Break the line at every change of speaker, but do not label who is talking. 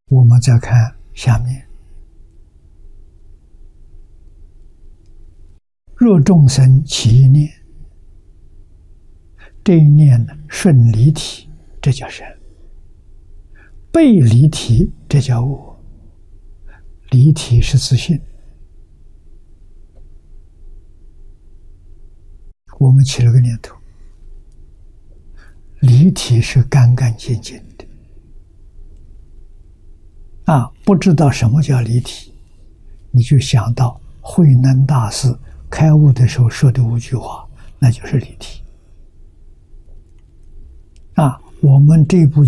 我们再看下面，若众生起一念，这一念呢顺离体，这叫善；背离体，这叫恶。离体是自信，我们起了个念头，离体是干干净净的。不知道什么叫离体，你就想到慧能大师开悟的时候说的5句话，那就是离体。我们这部